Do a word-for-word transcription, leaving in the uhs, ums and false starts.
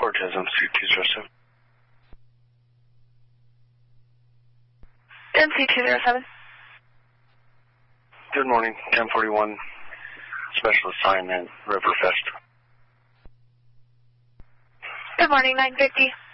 Cortez on C two zero seven. M C two zero seven. Good morning, ten forty-one, special assignment, Riverfest. Good morning, nine fifty.